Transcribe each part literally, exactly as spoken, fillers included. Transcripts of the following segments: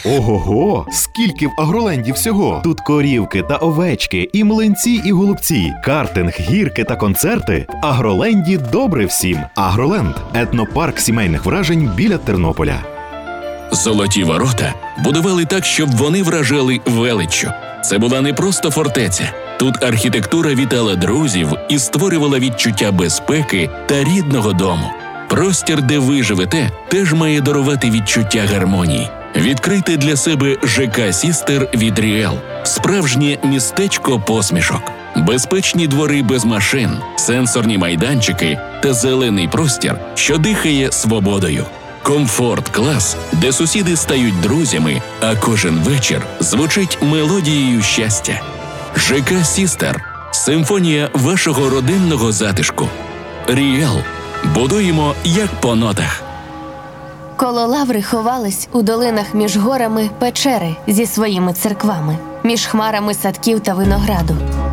Ого-го! Скільки в Агроленді всього! Тут корівки та овечки, і млинці, і голубці, картинг, гірки та концерти. В Агроленді добре всім. Агроленд – етнопарк сімейних вражень біля Тернополя. Золоті ворота будували так, щоб вони вражали величчю. Це була не просто фортеця. Тут архітектура вітала друзів і створювала відчуття безпеки та рідного дому. Простір, де ви живете, теж має дарувати відчуття гармонії. Відкрийте для себе ЖК «Сістер» від Ріел. Справжнє містечко посмішок. Безпечні двори без машин, сенсорні майданчики та зелений простір, що дихає свободою. Комфорт-клас, де сусіди стають друзями, а кожен вечір звучить мелодією щастя. ЖК «Сістер» – симфонія вашого родинного затишку. Ріел. Будуємо як по нотах. Коло лаври ховались у долинах між горами печери зі своїми церквами, між хмарами садків та винограду.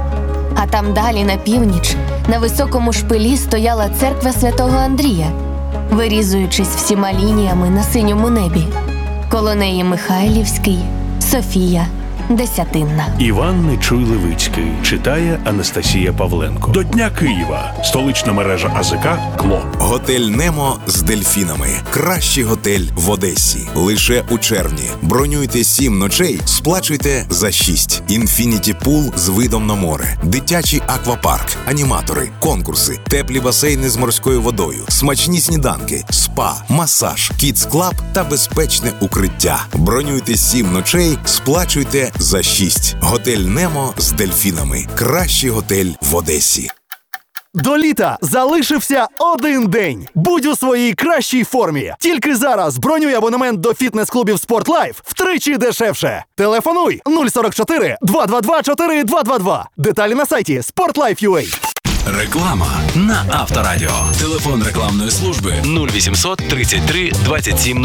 А там далі, на північ, на високому шпилі стояла церква святого Андрія, вирізуючись всіма лініями на синьому небі. Коло неї Михайлівський, Софія, Десятинна. Іван Нечуй-Левицький. Читає Анастасія Павленко. До Дня Києва. Столична мережа АЗК «Кло». Готель «Немо» з дельфінами. Кращий готель в Одесі. Лише у червні. Бронюйте сім ночей, сплачуйте за шість. Інфініті пул з видом на море. Дитячий аквапарк. Аніматори. Конкурси. Теплі басейни з морською водою. Смачні сніданки. Спа. Масаж. Кідс-клаб та безпечне укриття. Бронюйте сім ночей, сплачуйте за шість. Готель «Немо» з дельфінами. Кращий готель в Одесі. До літа залишився один день. Будь у своїй кращій формі. Тільки зараз бронюй абонемент до фітнес-клубів «Спортлайф» втричі дешевше. Телефонуй нуль сорок чотири два два два чотири два два два. Деталі на сайті спортлайф крапка ю а. Реклама на Авторадіо. Телефон рекламної служби нуль вісімсот тридцять три двадцять сім